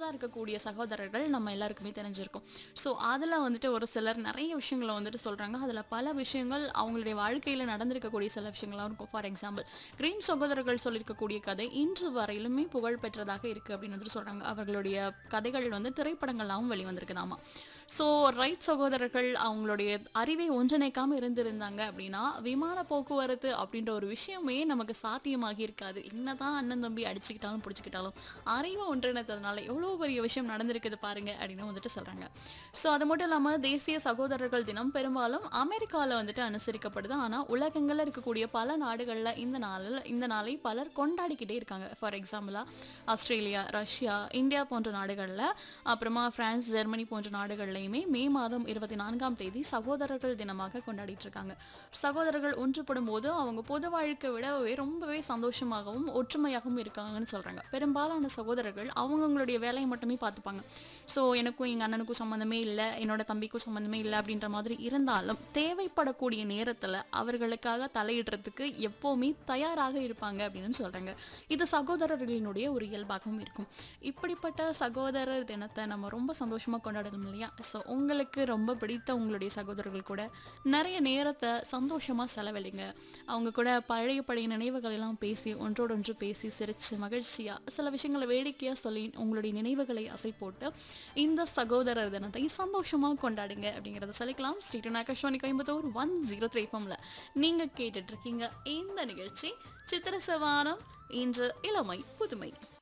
க்ளோஸாக இருக்கக்கூடிய சகோதரர்கள் நம்ம எல்லாருக்குமே தெரிஞ்சிருக்கும். ஸோ அதில் வந்துட்டு ஒரு சிலர் நிறைய விஷயங்களை வந்துட்டு சொல்கிறாங்க. அதில் பல விஷயங்கள் அவங்களுடைய வாழ்க்கையில் நடந்திருக்கக்கூடிய சில விஷயங்களாக இருக்கும். ஃபார் எக்ஸாம்பிள், கிரீம் சகோதரர்கள் சொல்லியிருக்கக்கூடிய கதை இன்று வரையிலுமே புகழ் பெற்றதாக இருக்குது அப்படின்னு வந்துட்டு சொல்கிறாங்க. அவர்களுடைய கதைகள் வந்து திரைப்படங்களாகவும் வெளிவந்திருக்குதாமா. ஸோ ரைட் சகோதரர்கள் அவங்களுடைய அறிவை ஒன்றிணைக்காமல் இருந்திருந்தாங்க அப்படின்னா விமான போக்குவரத்து அப்படின்ற ஒரு விஷயமே நமக்கு சாத்தியமாகி இருக்காது. என்னதான் அண்ணன் தம்பி அடிச்சுக்கிட்டாலும் பிடிச்சிக்கிட்டாலும் அறிவை ஒன்றிணைத்ததுனால எவ்வளோ பெரிய விஷயம் நடந்திருக்குது பாருங்க அப்படின்னு வந்துட்டு சொல்கிறாங்க. ஸோ அது மட்டும் இல்லாமல் தேசிய சகோதரர்கள் தினம் பெரும்பாலும் அமெரிக்காவில் வந்துட்டு அனுசரிக்கப்படுது. ஆனால் உலகங்களில் இருக்கக்கூடிய பல நாடுகளில் இந்த நாளை பலர் கொண்டாடிக்கிட்டே இருக்காங்க. ஃபார் எக்ஸாம்பிளாக ஆஸ்திரேலியா, ரஷ்யா, இந்தியா போன்ற நாடுகளில், அப்புறமா பிரான்ஸ், ஜெர்மனி போன்ற நாடுகள்லையுமே மே மாதம் 24ஆம் தேதி சகோதரர்கள் தினமாக கொண்டாடிட்டு இருக்காங்க. சகோதரர்கள் ஒன்றுபடும் போது அவங்க பொது வாழ்க்கை விடவே ரொம்பவே சந்தோஷமாகவும் ஒற்றுமையாகவும் இருக்காங்கன்னு சொல்றாங்க. பெரும்பாலான சகோதரர்கள் அவங்களுடைய வேலையை மட்டுமே பார்த்துப்பாங்க. ஸோ எனக்கும் எங்கள் அண்ணனுக்கும் சம்மந்தமே இல்லை, என்னோட தம்பிக்கும் சம்மந்தமே இல்லை அப்படின்ற மாதிரி இருந்தாலும் தேவைப்படக்கூடிய நேரத்தில் அவர்களுக்காக தலையிடுறதுக்கு எப்போவுமே தயாராக இருப்பாங்க அப்படின்னு சொல்கிறாங்க. இது சகோதரர்களினுடைய ஒரு இயல்பாகவும் இருக்கும். இப்படிப்பட்ட சகோதரர் தினத்தை நம்ம ரொம்ப சந்தோஷமாக கொண்டாடணும் இல்லையா? ஸோ உங்களுக்கு ரொம்ப பிடித்த உங்களுடைய சகோதரர்கள் கூட நிறைய நேரத்தை சந்தோஷமாக செலவழிங்க. அவங்க கூட பழைய நினைவுகள் எல்லாம் பேசி ஒன்றோடொன்று பேசி சிரித்து மகிழ்ச்சியாக சில விஷயங்களை வேடிக்கையாக சொல்லி உங்களுடைய நினைவுகளை அசை போட்டு இந்த சகோதரர் தினத்தை சந்தோஷமாக கொண்டாடுங்க அப்படிங்கிறத சொல்லிக்கலாம். ஸ்ரீடன் ஆகாஷ்வாணி கோயம்புத்தூர் 103 FM நீங்கள் கேட்டுட்ருக்கீங்க இந்த நிகழ்ச்சி சித்திர சவானம். இன்று இளமை புதுமை.